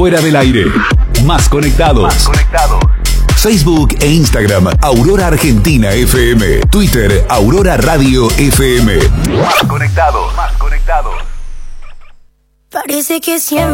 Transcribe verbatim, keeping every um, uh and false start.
Fuera del aire. Más conectados. Más conectados. Facebook e Instagram, Aurora Argentina F M. Twitter, Aurora Radio F M. Más conectados. Más conectados. Parece que siempre